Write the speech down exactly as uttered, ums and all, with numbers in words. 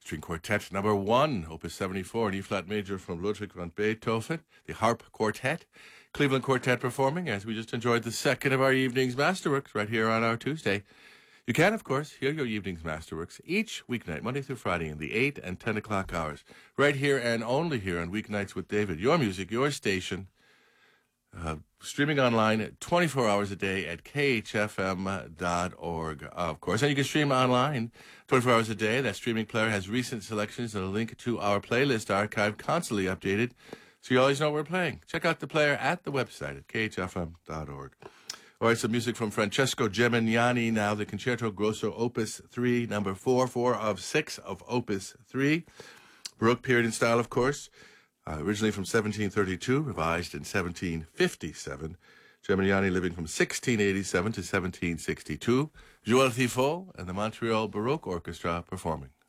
String Quartet number one, Opus seventy-four, in E-flat major from Ludwig van Beethoven, the Harp Quartet. Cleveland Quartet performing as we just enjoyed the second of our evening's Masterworks right here on our Tuesday. You can, of course, hear your evening's Masterworks each weeknight, Monday through Friday, in the eight and ten o'clock hours, right here and only here on Weeknights with David. Your music, your station, uh, streaming online twenty-four hours a day at k h f m dot org, of course. And you can stream online twenty-four hours a day. That streaming player has recent selections and a link to our playlist archive constantly updated, so you always know what we're playing. Check out the player at the website at k h f m dot org. All right, some music from Francesco Gemignani now, the Concerto Grosso Opus three, number four, four of six of Opus three. Baroque period in style, of course. Uh, originally from seventeen thirty-two, revised in seventeen fifty-seven. Gemignani living from sixteen eighty-seven to seventeen sixty-two. Joël Thifault and the Montreal Baroque Orchestra performing.